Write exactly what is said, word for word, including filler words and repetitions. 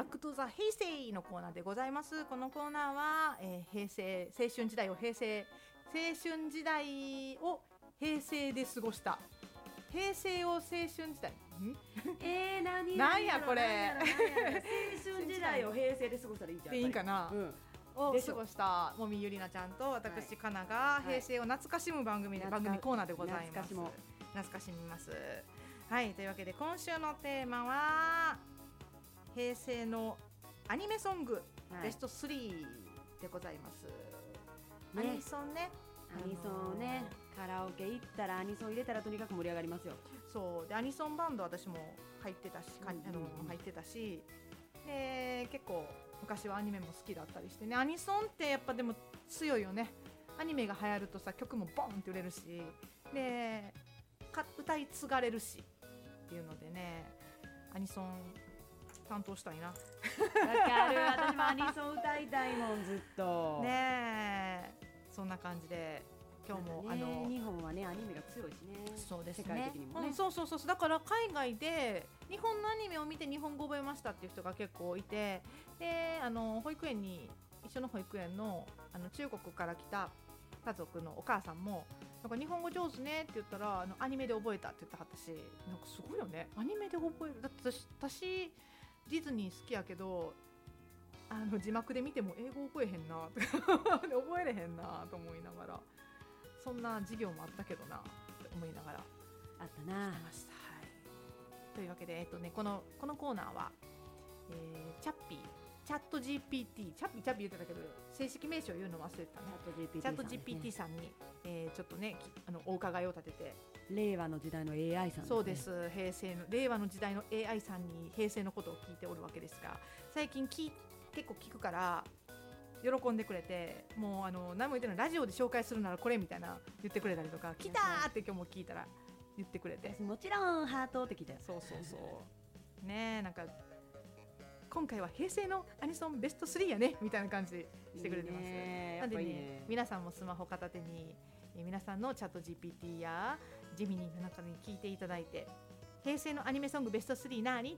バックトゥザ平成のコーナーでございます。このコーナーは、えー、平成青春時代を平成青春時代を平成で過ごした平成を青春時代んえー、何なんやこれなんやろなんやろ青春時代を平成で過ごしたらいいじゃん。 でいいんかな、 うんを過ごしたもみゆりなちゃんと私、はい、かなが平成を懐かしむ番組で、はい、番組コーナーでございます。懐かしも懐かしみます。はい、というわけで今週のテーマは平成のアニメソング、はい、ベストスリーでございます、ね、アニソンねアニソンね、あのー、カラオケ行ったらアニソン入れたらとにかく盛り上がりますよ。 そうでアニソンバンド私も入ってたし、うんうんうん、あの入ってたしで結構昔はアニメも好きだったりしてね。アニソンってやっぱでも強いよね。アニメが流行るとさ曲もボンって売れるしでか歌い継がれるしっていうのでねアニソン担当したいな。わかる私もアニソン歌いたいもんずっとねえそんな感じで今日も、 ね、 あの日本はねアニメが強いしね。 そうですね、 世界的にもね、 うん、そうそうそうだから海外で日本のアニメを見て日本語覚えましたっていう人が結構いてであの保育園に一緒の保育園 の, あの中国から来た家族のお母さんもなんか日本語上手ねって言ったらあのアニメで覚えたって言ってはったしなんかすごいよねアニメで覚える。だって私, 私ディズニー好きやけどあの字幕で見ても英語覚えへんな覚えれへんなと思いながらそんな授業もあったけどなって思いながらあったなました、はい、というわけで、えっとね、この、このコーナーは、えー、チャッピーチャット ジーピーティー チャッピーチャッピー言ってたけど正式名称言うの忘れてたね。チャット ジーピーティー さんに、えー、ちょっとねあのお伺いを立てて令和の時代の エーアイ さんですね。 そうです平成の令和の時代の エーアイ さんに平成のことを聞いておるわけですが最近き結構聞くから喜んでくれてもうあの何も言ってないラジオで紹介するならこれみたいな言ってくれたりとか来たーって今日も聞いたら言ってくれてもちろんハートって聞いたよ。 そうそうそうねえなんか今回は平成のアニソンベストスリーやねみたいな感じしてくれてます。いいねなんでね、ね皆さんもスマホ片手に皆さんのチャット ジーピーティー やジミニーの中に聞いていただいて平成のアニメソングベストスリーなーにっ